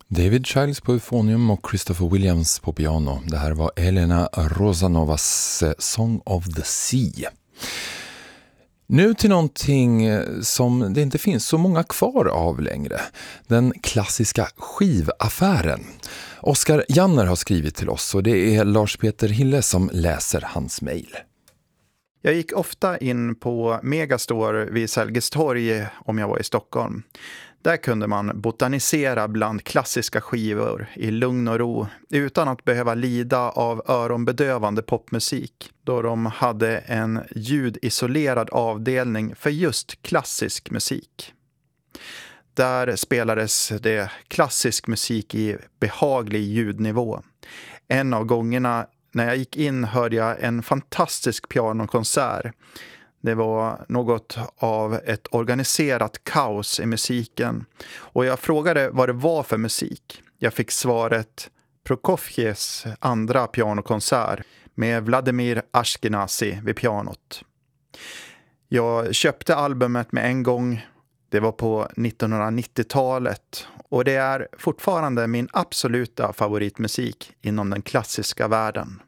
David Childs på euphonium och Christopher Williams på piano. Det här var Elena Rosanovas Song of the Sea. Nu till någonting som det inte finns så många kvar av längre. Den klassiska skivaffären. Oskar Janner har skrivit till oss och det är Lars Peter Hille som läser hans mejl. Jag gick ofta in på Megastore vid Sergels torg om jag var i Stockholm. Där kunde man botanisera bland klassiska skivor i lugn och ro utan att behöva lida av öronbedövande popmusik, då de hade en ljudisolerad avdelning för just klassisk musik. Där spelades det klassisk musik i behaglig ljudnivå. En av gångerna när jag gick in hörde jag en fantastisk pianokonsert. Det var något av ett organiserat kaos i musiken. Och jag frågade vad det var för musik. Jag fick svaret Prokofjevs andra pianokonsert med Vladimir Ashkenazy vid pianot. Jag köpte albumet med en gång. Det var på 1990-talet. Och det är fortfarande min absoluta favoritmusik inom den klassiska världen.